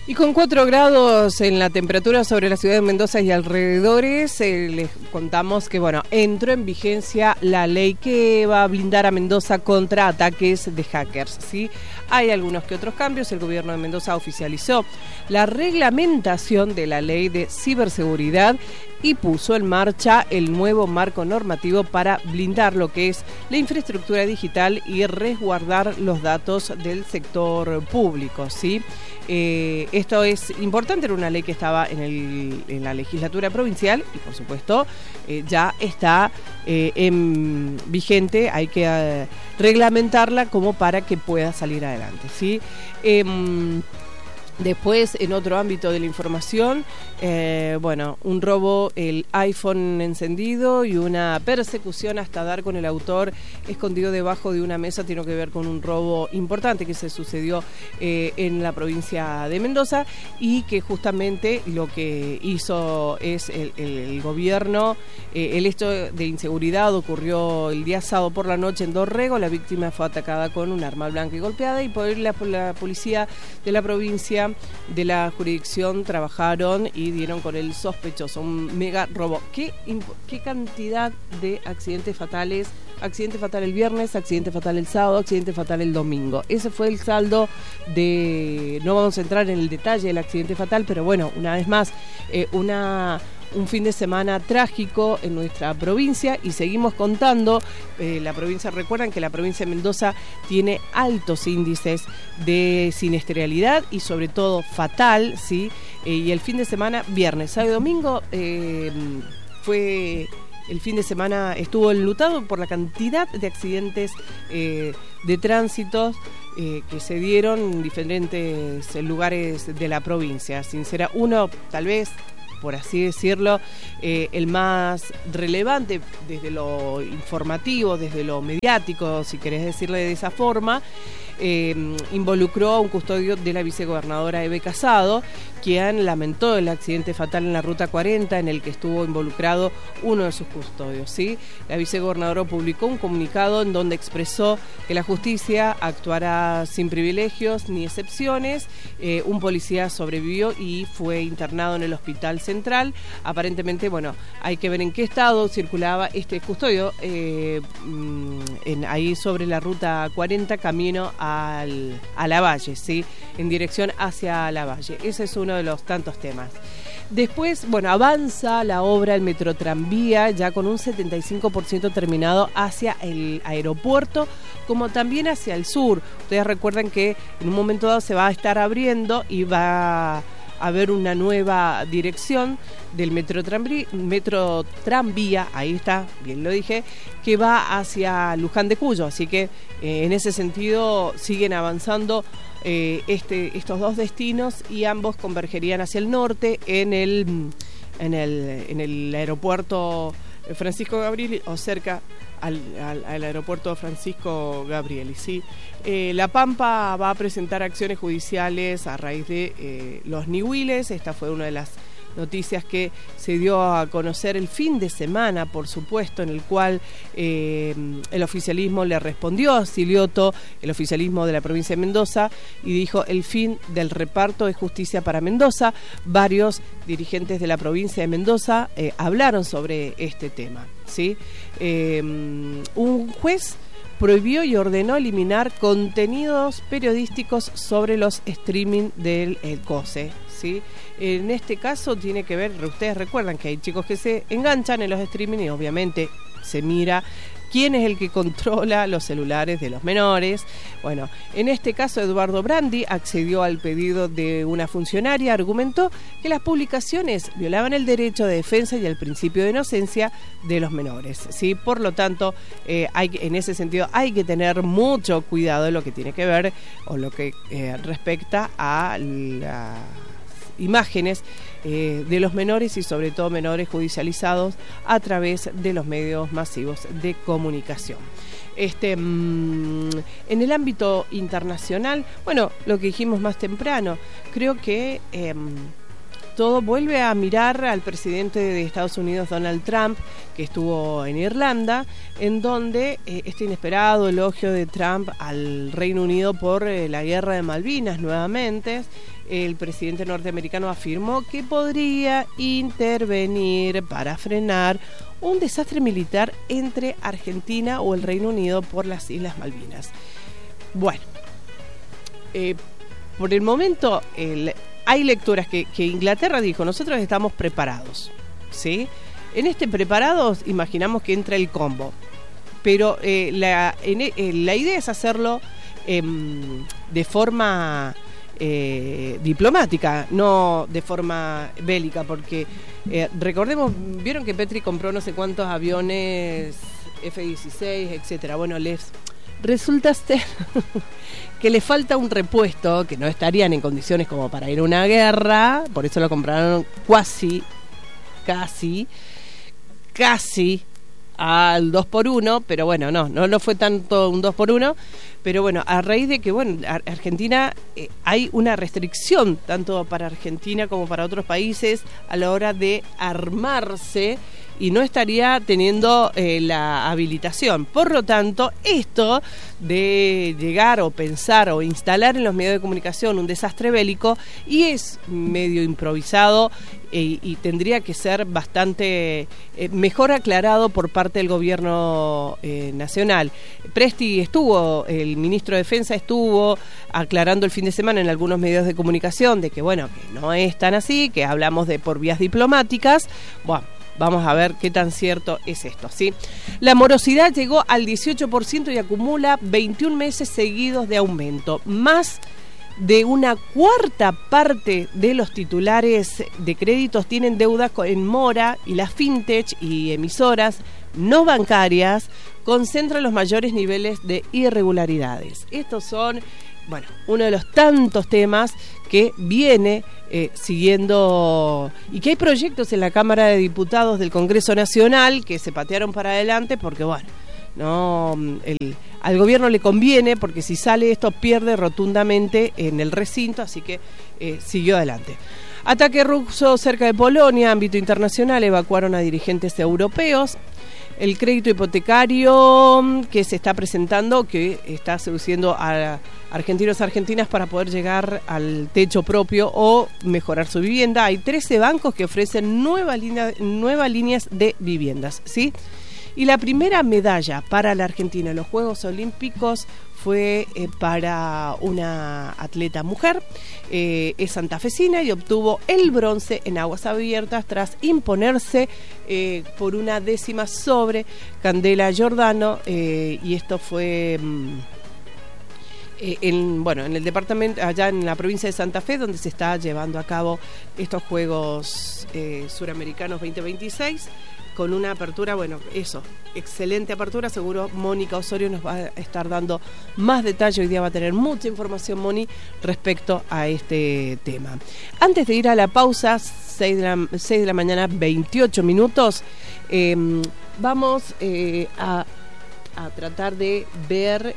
Y con 4 grados en la temperatura sobre la ciudad de Mendoza y alrededores, les contamos que entró en vigencia la ley que va a blindar a Mendoza contra ataques de hackers, ¿sí? Hay algunos que otros cambios. El gobierno de Mendoza oficializó la reglamentación de la ley de ciberseguridad y puso en marcha el nuevo marco normativo para blindar lo que es la infraestructura digital y resguardar los datos del sector público, ¿sí? Esto es importante, era una ley que estaba en la legislatura provincial y por supuesto ya está vigente. Hay que reglamentarla como para que pueda salir adelante, ¿sí? Después, en otro ámbito de la información, un robo, el iPhone encendido y una persecución hasta dar con el autor escondido debajo de una mesa tiene que ver con un robo importante que se sucedió en la provincia de Mendoza y que justamente lo que hizo es el gobierno. El hecho de inseguridad ocurrió el día sábado por la noche en Dorrego. La víctima fue atacada con un arma blanca y golpeada, y por la policía de la provincia de la jurisdicción trabajaron y dieron con el sospechoso. Un mega robo. ¿Qué cantidad de accidentes fatales? Accidente fatal el viernes, accidente fatal el sábado, accidente fatal el domingo. Ese fue el saldo de... No vamos a entrar en el detalle del accidente fatal, pero una vez más, un fin de semana trágico en nuestra provincia, y seguimos contando. La provincia, recuerdan que la provincia de Mendoza tiene altos índices de siniestralidad y sobre todo fatal, ¿sí? Y el fin de semana, viernes, sábado y domingo, el fin de semana estuvo enlutado por la cantidad de accidentes de tránsito que se dieron en diferentes lugares de la provincia. Sincera, uno tal vez, por así decirlo, el más relevante desde lo informativo, desde lo mediático, si querés decirle de esa forma, involucró a un custodio de la vicegobernadora Eve Casado, quien lamentó el accidente fatal en la Ruta 40 en el que estuvo involucrado uno de sus custodios, ¿sí? La vicegobernadora publicó un comunicado en donde expresó que la justicia actuará sin privilegios ni excepciones. Un policía sobrevivió y fue internado en el hospital central. Aparentemente, hay que ver en qué estado circulaba este custodio ahí sobre la Ruta 40, camino a la Valle, ¿sí? En dirección hacia la Valle. Ese es uno de los tantos temas. Después, avanza la obra del Metrotranvía, ya con un 75% terminado hacia el aeropuerto, como también hacia el sur. Ustedes recuerdan que en un momento dado se va a estar abriendo y va a haber una nueva dirección del Metrotranvía, ahí está, bien lo dije, que va hacia Luján de Cuyo. Así que en ese sentido siguen avanzando estos dos destinos, y ambos convergerían hacia el norte en el aeropuerto Francisco Gabrieli, o cerca al aeropuerto Francisco Gabrieli, ¿sí? La Pampa va a presentar acciones judiciales a raíz de los niwiles. Esta fue una de las noticias que se dio a conocer el fin de semana, por supuesto, en el cual el oficialismo le respondió a Silioto, el oficialismo de la provincia de Mendoza, y dijo: el fin del reparto es justicia para Mendoza. Varios dirigentes de la provincia de Mendoza hablaron sobre este tema, ¿sí? Un juez prohibió y ordenó eliminar contenidos periodísticos sobre los streaming del COSE, ¿sí? En este caso tiene que ver, ustedes recuerdan que hay chicos que se enganchan en los streaming y obviamente se mira quién es el que controla los celulares de los menores. En este caso Eduardo Brandi accedió al pedido de una funcionaria, argumentó que las publicaciones violaban el derecho de defensa y el principio de inocencia de los menores, ¿sí? Por lo tanto, en ese sentido hay que tener mucho cuidado en lo que tiene que ver o lo que respecta a las imágenes de los menores, y sobre todo menores judicializados a través de los medios masivos de comunicación. En el ámbito internacional, lo que dijimos más temprano, creo que todo vuelve a mirar al presidente de Estados Unidos, Donald Trump, que estuvo en Irlanda, en donde este inesperado elogio de Trump al Reino Unido por la guerra de Malvinas nuevamente. El presidente norteamericano afirmó que podría intervenir para frenar un desastre militar entre Argentina o el Reino Unido por las Islas Malvinas. Bueno, por el momento hay lecturas que Inglaterra dijo, nosotros estamos preparados, ¿sí? En este preparados imaginamos que entra el combo, pero la idea es hacerlo de forma diplomática, no de forma bélica, porque recordemos, vieron que Petri compró no sé cuántos aviones F-16, etcétera. Bueno, les resulta ser que le falta un repuesto, que no estarían en condiciones como para ir a una guerra, por eso lo compraron casi al 2x1, pero bueno, no fue tanto un 2x1, pero bueno, a raíz de que, bueno, Argentina, hay una restricción, tanto para Argentina como para otros países, a la hora de armarse, y no estaría teniendo la habilitación. Por lo tanto, esto de llegar o pensar o instalar en los medios de comunicación un desastre bélico, y es medio improvisado y tendría que ser bastante mejor aclarado por parte del gobierno nacional. Presti estuvo, el ministro de Defensa estuvo aclarando el fin de semana en algunos medios de comunicación de que, bueno, que no es tan así, que hablamos de por vías diplomáticas. Bueno, vamos a ver qué tan cierto es esto, ¿sí? La morosidad llegó al 18% y acumula 21 meses seguidos de aumento. Más de una cuarta parte de los titulares de créditos tienen deudas en mora, y las fintech y emisoras no bancarias concentran los mayores niveles de irregularidades. Estos son, bueno, uno de los tantos temas que viene siguiendo, y que hay proyectos en la Cámara de Diputados del Congreso Nacional que se patearon para adelante porque, bueno, al gobierno le conviene, porque si sale esto pierde rotundamente en el recinto, así que siguió adelante. Ataque ruso cerca de Polonia, ámbito internacional, evacuaron a dirigentes europeos. El crédito hipotecario que se está presentando, que está seduciendo a argentinos y argentinas para poder llegar al techo propio o mejorar su vivienda. Hay 13 bancos que ofrecen nuevas líneas de viviendas, ¿sí? Y la primera medalla para la Argentina en los Juegos Olímpicos fue para una atleta mujer, es santafesina, y obtuvo el bronce en aguas abiertas tras imponerse por una décima sobre Candela Giordano, y esto fue en el departamento, allá en la provincia de Santa Fe, donde se está llevando a cabo estos Juegos Suramericanos 2026. Con una apertura, bueno, eso, excelente apertura. Seguro Mónica Osorio nos va a estar dando más detalle. Hoy día va a tener mucha información, Moni, respecto a este tema. Antes de ir a la pausa, 6 de la mañana, 28 minutos, vamos a tratar de ver,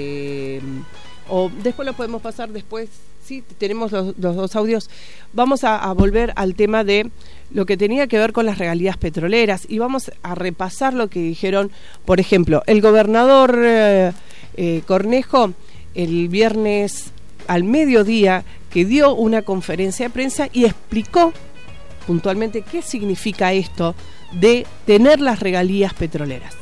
o después lo podemos pasar después. Sí, tenemos los dos audios. Vamos a volver al tema de lo que tenía que ver con las regalías petroleras, y vamos a repasar lo que dijeron, por ejemplo, el gobernador Cornejo el viernes al mediodía, que dio una conferencia de prensa y explicó puntualmente qué significa esto de tener las regalías petroleras.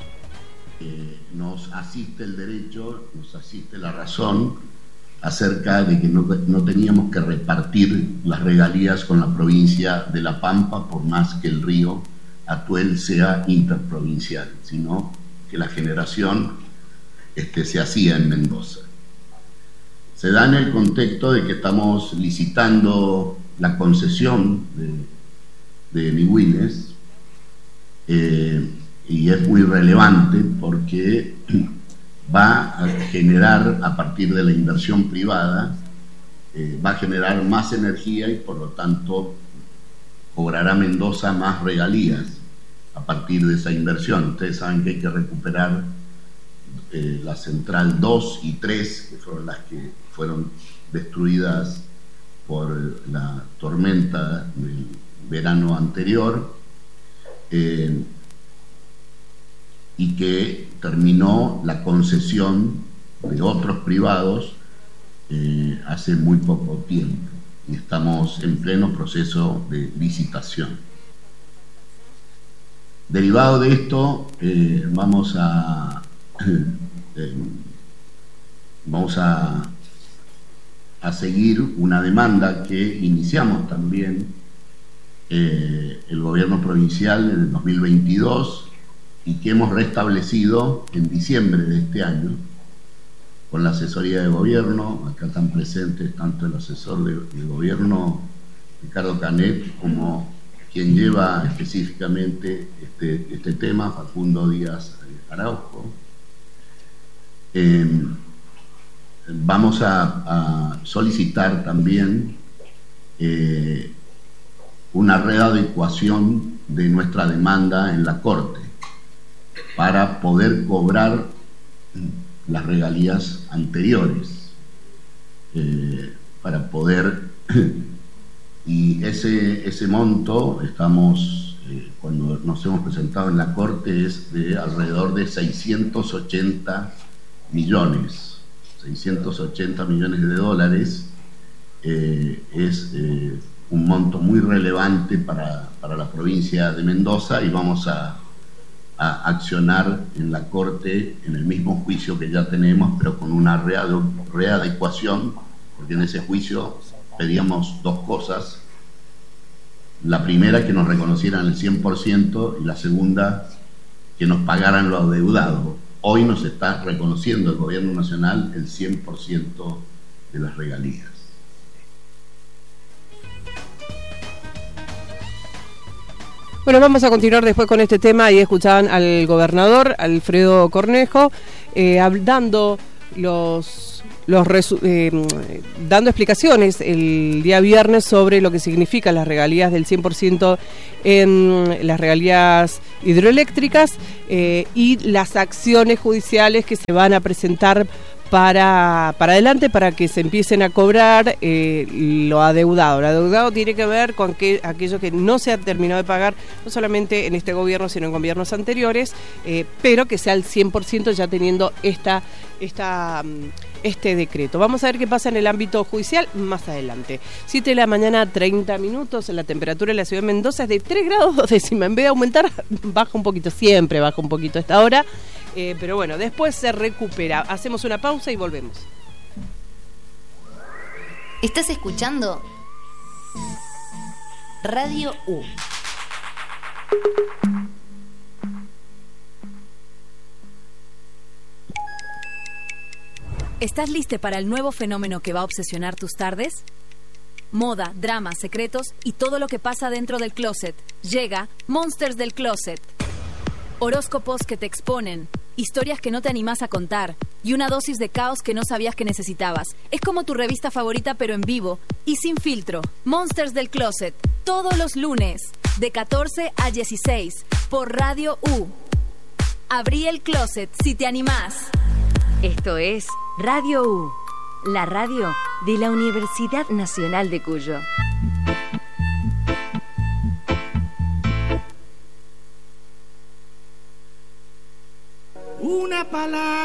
Nos asiste el derecho, nos asiste la razón acerca de que no teníamos que repartir las regalías con la provincia de La Pampa, por más que el río Atuel sea interprovincial, sino que la generación se hacía en Mendoza. Se da en el contexto de que estamos licitando la concesión de Niwines, y es muy relevante porque va a generar, a partir de la inversión privada, va a generar más energía, y por lo tanto cobrará Mendoza más regalías a partir de esa inversión. Ustedes saben que hay que recuperar la central 2 y 3, que fueron las que fueron destruidas por la tormenta del verano anterior, y que terminó la concesión de otros privados hace muy poco tiempo, y estamos en pleno proceso de licitación. Derivado de esto, vamos a seguir una demanda que iniciamos también el gobierno provincial en el 2022 y que hemos restablecido en diciembre de este año con la asesoría de gobierno. Acá están presentes tanto el asesor de gobierno Ricardo Canet como quien lleva específicamente este tema, Facundo Díaz Araujo. Vamos a solicitar también una readecuación de nuestra demanda en la Corte para poder cobrar las regalías anteriores, para poder, y ese monto, estamos, cuando nos hemos presentado en la Corte, es de alrededor de 680 millones de dólares. Es un monto muy relevante para la provincia de Mendoza, y vamos a accionar en la Corte en el mismo juicio que ya tenemos, pero con una readecuación, porque en ese juicio pedíamos dos cosas. La primera, que nos reconocieran el 100%, y la segunda, que nos pagaran lo adeudado. Hoy nos está reconociendo el Gobierno Nacional el 100% de las regalías. Bueno, vamos a continuar después con este tema. Ahí escuchaban al gobernador Alfredo Cornejo dando dando explicaciones el día viernes sobre lo que significan las regalías del 100% en las regalías hidroeléctricas y las acciones judiciales que se van a presentar para adelante, para que se empiecen a cobrar lo adeudado. Lo adeudado tiene que ver con aquello que no se ha terminado de pagar, no solamente en este gobierno, sino en gobiernos anteriores, pero que sea el 100% ya teniendo este decreto. Vamos a ver qué pasa en el ámbito judicial más adelante. 7 de la mañana, 30 minutos. La temperatura en la ciudad de Mendoza es de 3 grados 2 décimas. En vez de aumentar, baja un poquito, siempre baja un poquito a esta hora. Pero bueno, después se recupera. Hacemos una pausa y volvemos. ¿Estás escuchando? Radio U. ¿Estás listo para el nuevo fenómeno que va a obsesionar tus tardes? Moda, drama, secretos y todo lo que pasa dentro del closet. Llega Monsters del Closet. Horóscopos que te exponen, historias que no te animás a contar y una dosis de caos que no sabías que necesitabas. Es como tu revista favorita, pero en vivo y sin filtro. Monsters del Closet, todos los lunes, de 14 a 16, por Radio U. Abrí el closet si te animás. Esto es Radio U, la radio de la Universidad Nacional de Cuyo. Una palabra